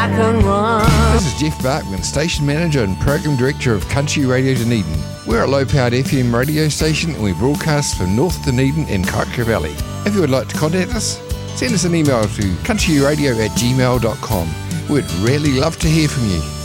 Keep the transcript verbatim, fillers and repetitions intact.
I can run. This is Jeff Barkman, Station Manager and Program Director of Country Radio Dunedin. We're a low-powered F M radio station and we broadcast from North Dunedin and Kaikoura Valley. If you would like to contact us, send us an email to countryradio at gmail dot com. We'd really love to hear from you.